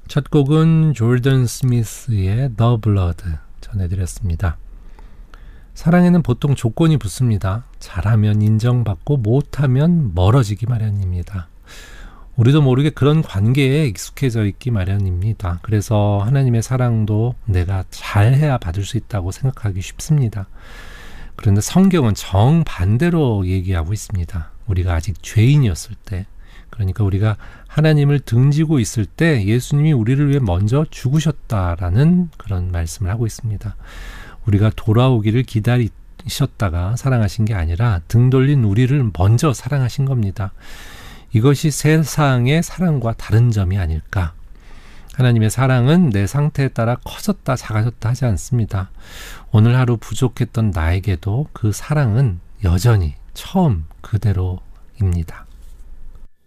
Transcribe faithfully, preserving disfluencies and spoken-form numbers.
첫 곡은 조던 스미스의 The Blood 전해드렸습니다. 사랑에는 보통 조건이 붙습니다. 잘하면 인정받고 못하면 멀어지기 마련입니다. 우리도 모르게 그런 관계에 익숙해져 있기 마련입니다. 그래서 하나님의 사랑도 내가 잘해야 받을 수 있다고 생각하기 쉽습니다. 그런데 성경은 정반대로 얘기하고 있습니다. 우리가 아직 죄인이었을 때, 그러니까 우리가 하나님을 등지고 있을 때 예수님이 우리를 위해 먼저 죽으셨다라는 그런 말씀을 하고 있습니다. 우리가 돌아오기를 기다리셨다가 사랑하신 게 아니라 등 돌린 우리를 먼저 사랑하신 겁니다. 이것이 세상의 사랑과 다른 점이 아닐까. 하나님의 사랑은 내 상태에 따라 커졌다 작아졌다 하지 않습니다. 오늘 하루 부족했던 나에게도 그 사랑은 여전히 처음 그대로입니다.